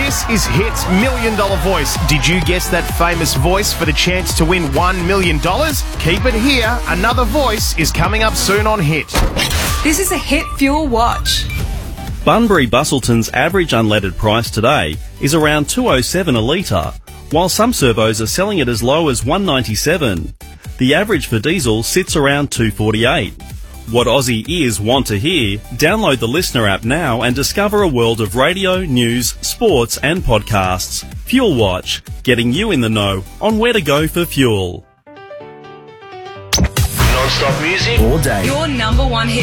This is Hit's $1 Million Voice. Did you guess that famous voice for the chance to win $1 million? Keep it here. Another voice is coming up soon on Hit. This is a Hit Fuel Watch. Bunbury Bustleton's average unleaded price today is around $2.07 a litre, while some servos are selling it as low as $1.97. The average for diesel sits around $2.48. What Aussie ears want to hear? Download the Listener app now and discover a world of radio, news, sports and podcasts. Fuel Watch, getting you in the know on where to go for fuel. Non-stop music all day. Your number one hit